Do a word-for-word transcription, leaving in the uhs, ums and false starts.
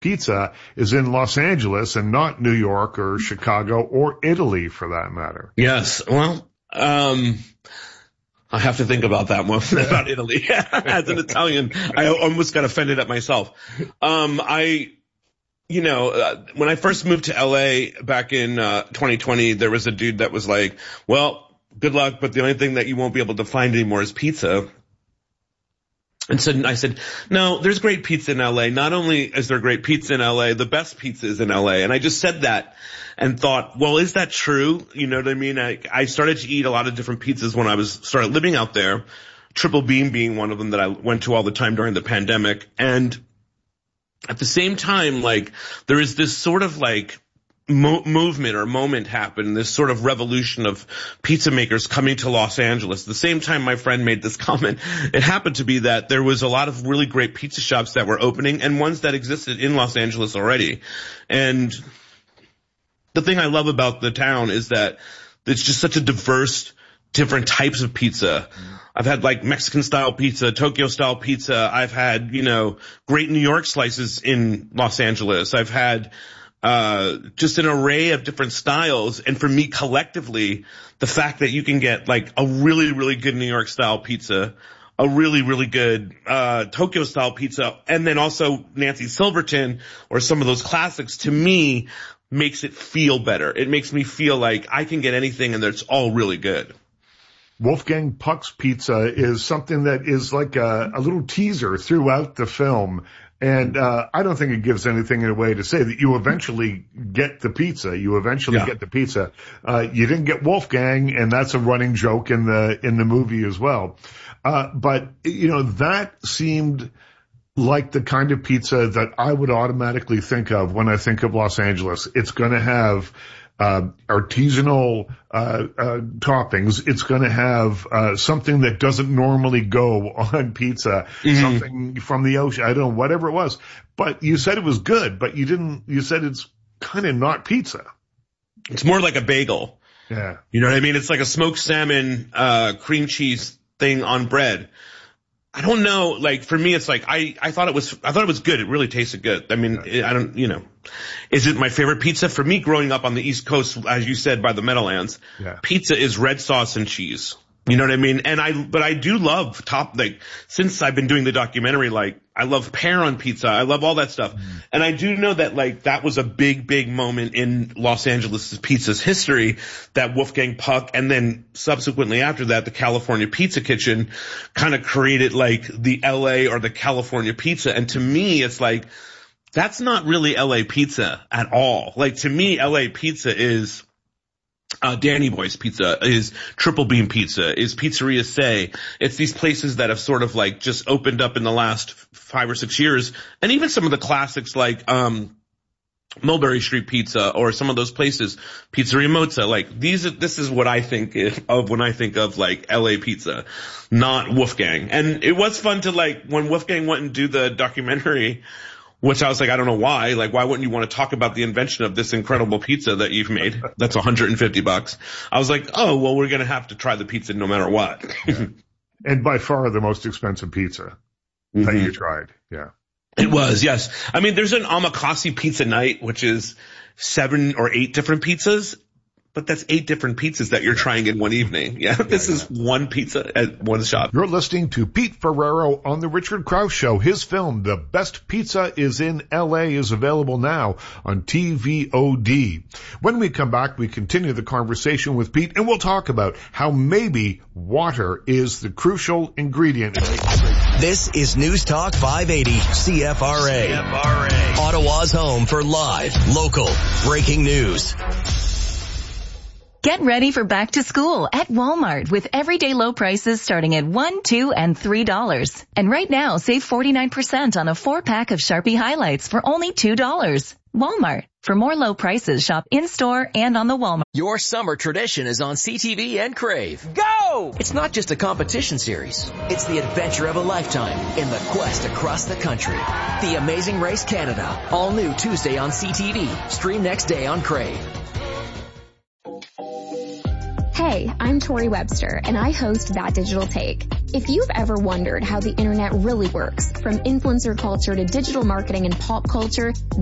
pizza is in Los Angeles and not New York or Chicago or Italy for that matter. Yes. Well, um, I have to think about that one, about Italy. As an Italian, I almost got offended at myself. Um, I, you know, uh, when I first moved to L A back in uh, twenty twenty, there was a dude that was like, well, good luck, but the only thing that you won't be able to find anymore is pizza. And so I said, no, there's great pizza in L A. Not only is there great pizza in L A, the best pizza is in L A. And I just said that and thought, well, is that true? You know what I mean? I, I started to eat a lot of different pizzas when I was started living out there. Triple Beam being one of them that I went to all the time during the pandemic. And at the same time, like, there is this sort of like Mo- movement or moment happened, this sort of revolution of pizza makers coming to Los Angeles. At the same time my friend made this comment, it happened to be that there was a lot of really great pizza shops that were opening and ones that existed in Los Angeles already. And the thing I love about the town is that it's just such a diverse, different types of pizza. Mm. I've had like Mexican style pizza, Tokyo style pizza. I've had, you know, great New York slices in Los Angeles. I've had Uh, just an array of different styles. And for me collectively, the fact that you can get like a really, really good New York style pizza, a really, really good, uh, Tokyo style pizza, and then also Nancy Silverton or some of those classics, to me makes it feel better. It makes me feel like I can get anything and it's all really good. Wolfgang Puck's Pizza is something that is like a, a little teaser throughout the film. And, uh, I don't think it gives anything away to say that you eventually get the pizza. You eventually yeah. get the pizza. Uh, you didn't get Wolfgang, and that's a running joke in the, in the movie as well. Uh, but, you know, that seemed like the kind of pizza that I would automatically think of when I think of Los Angeles. It's going to have Uh, artisanal, uh, uh, toppings. It's going to have, uh, something that doesn't normally go on pizza, mm-hmm. something from the ocean. I don't know, whatever it was. But you said it was good, but you didn't, you said it's kind of not pizza. It's more like a bagel. Yeah. You know what I mean? It's like a smoked salmon, uh, cream cheese thing on bread. I don't know, like, for me, it's like, I, I thought it was, I thought it was good. It really tasted good. I mean, it, I don't, you know, is it my favorite pizza? For me, growing up on the East Coast, as you said, by the Meadowlands, yeah. pizza is red sauce and cheese. You know what I mean? And I, but I do love top, like, since I've been doing the documentary, like, I love pear on pizza. I love all that stuff. Mm. And I do know that, like, that was a big, big moment in Los Angeles pizza's history, that Wolfgang Puck, and then subsequently after that, the California Pizza Kitchen kind of created, like, the L A or the California pizza. And to me, it's like, that's not really L A pizza at all. Like, to me, L A pizza is, Uh, Danny Boy's Pizza, is Triple Beam Pizza, is Pizzeria Say. It's these places that have sort of like just opened up in the last five or six years. And even some of the classics like, um, Mulberry Street Pizza or some of those places, Pizzeria Mozza. Like these, this is what I think of when I think of like L A pizza, not Wolfgang. And it was fun to like, when Wolfgang went and do the documentary, which I was like, I don't know why. Like, why wouldn't you want to talk about the invention of this incredible pizza that you've made? That's one hundred fifty bucks. I was like, oh, well, we're going to have to try the pizza no matter what. Yeah. And by far the most expensive pizza mm-hmm. that you tried. Yeah. It was, yes. I mean, there's an omakase pizza night, which is seven or eight different pizzas. But that's eight different pizzas that you're trying in one evening. Yeah, this yeah, yeah. is one pizza at one shop. You're listening to Pete Ferrero on The Richard Krause Show. His film, The Best Pizza is in L A, is available now on T V O D. When we come back, we continue the conversation with Pete, and we'll talk about how maybe water is the crucial ingredient. This is News Talk five eighty C F R A. C F R A. Ottawa's home for live, local, breaking news. Get ready for back to school at Walmart with everyday low prices starting at one, two, and three dollars. And right now, save forty-nine percent on a four-pack of Sharpie highlights for only two dollars. Walmart. For more low prices, shop in-store and on the Walmart. Your summer tradition is on C T V and Crave. Go! It's not just a competition series. It's the adventure of a lifetime in the quest across the country. The Amazing Race Canada. All new Tuesday on C T V. Stream next day on Crave. Hey, I'm Tori Webster, and I host That Digital Take. If you've ever wondered how the internet really works, from influencer culture to digital marketing and pop culture,